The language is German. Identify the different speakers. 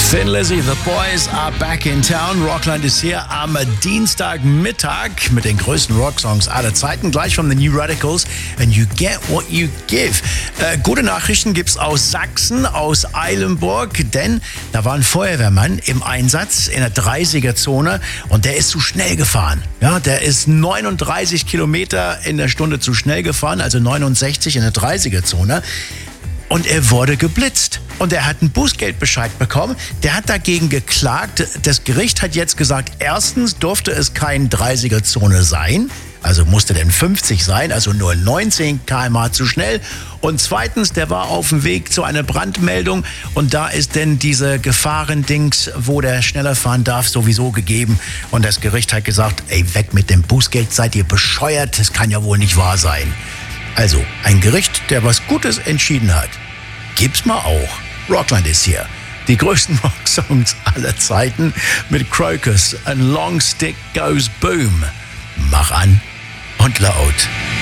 Speaker 1: Thin Lizzy, The Boys are back in town. Rockland ist hier am Dienstagmittag mit den größten Rocksongs aller Zeiten. Gleich von The New Radicals. And you get what you give. Gute Nachrichten gibt's aus Sachsen, aus Eilenburg. Denn da war ein Feuerwehrmann im Einsatz in der 30er-Zone. Und der ist zu schnell gefahren. Ja, der ist 39 Kilometer in der Stunde zu schnell gefahren. Also 69 in der 30er-Zone. Und er wurde geblitzt. Und er hat einen Bußgeldbescheid bekommen. Der hat dagegen geklagt. Das Gericht hat jetzt gesagt, erstens durfte es kein 30er-Zone sein. Also musste denn 50 sein, also nur 19 km/h zu schnell. Und zweitens, der war auf dem Weg zu einer Brandmeldung. Und da ist denn diese Gefahrendings, wo der schneller fahren darf, sowieso gegeben. Und das Gericht hat gesagt, ey, weg mit dem Bußgeld, seid ihr bescheuert? Das kann ja wohl nicht wahr sein. Also, ein Gericht, der was Gutes entschieden hat. Gibt's mal auch. Rockland ist hier. Die größten Rocksongs aller Zeiten mit Crocus and Long Stick Goes Boom. Mach an und laut.